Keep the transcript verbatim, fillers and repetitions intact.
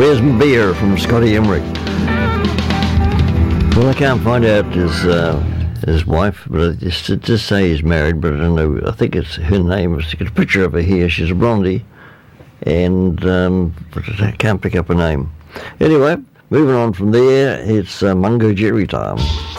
There's Beer from Scotty Emmerich. Well, I can't find out his uh, his wife, but I just, just say he's married, but I don't know. I think it's her name. I've got a picture of her here. She's a blondie, and um, but I can't pick up her name. Anyway, moving on from there, it's uh, Mungo Jerry time.